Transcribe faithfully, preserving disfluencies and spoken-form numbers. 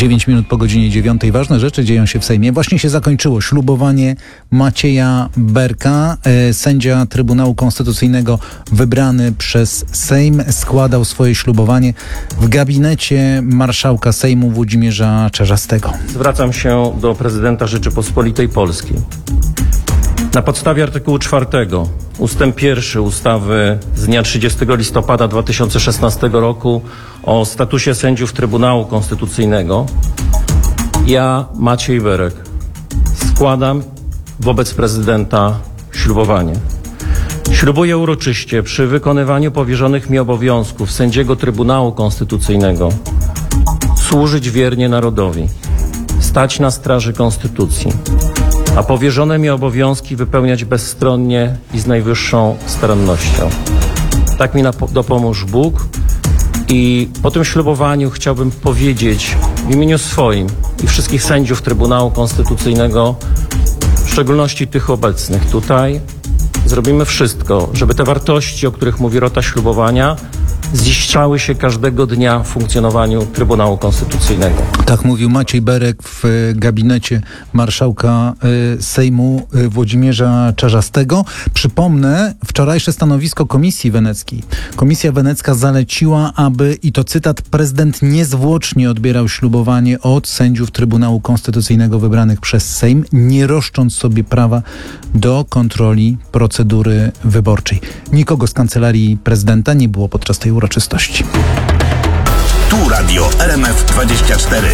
dziewięć minut po godzinie dziewiątej. Ważne rzeczy dzieją się w Sejmie. Właśnie się zakończyło ślubowanie Macieja Berka. Sędzia Trybunału Konstytucyjnego wybrany przez Sejm składał swoje ślubowanie w gabinecie marszałka Sejmu Włodzimierza Czarzastego. Zwracam się do prezydenta Rzeczypospolitej Polskiej. Na podstawie artykułu czwartego ustęp pierwszy ustawy z dnia trzydziestego listopada dwa tysiące szesnastego roku o statusie sędziów Trybunału Konstytucyjnego ja, Maciej Berek, składam wobec prezydenta ślubowanie. Ślubuję uroczyście przy wykonywaniu powierzonych mi obowiązków sędziego Trybunału Konstytucyjnego służyć wiernie narodowi, stać na straży Konstytucji, a powierzone mi obowiązki wypełniać bezstronnie i z najwyższą starannością. Tak mi dopomóż Bóg. I po tym ślubowaniu chciałbym powiedzieć w imieniu swoim i wszystkich sędziów Trybunału Konstytucyjnego, w szczególności tych obecnych tutaj, zrobimy wszystko, żeby te wartości, o których mówi rota ślubowania, ziszczały się każdego dnia w funkcjonowaniu Trybunału Konstytucyjnego. Tak mówił Maciej Berek w gabinecie marszałka Sejmu Włodzimierza Czarzastego. Przypomnę wczorajsze stanowisko Komisji Weneckiej. Komisja Wenecka zaleciła, aby, i to cytat, prezydent niezwłocznie odbierał ślubowanie od sędziów Trybunału Konstytucyjnego wybranych przez Sejm, nie roszcząc sobie prawa do kontroli procedury wyborczej. Nikogo z kancelarii prezydenta nie było podczas tej uroczystości. Tu Radio R M F dwadzieścia cztery.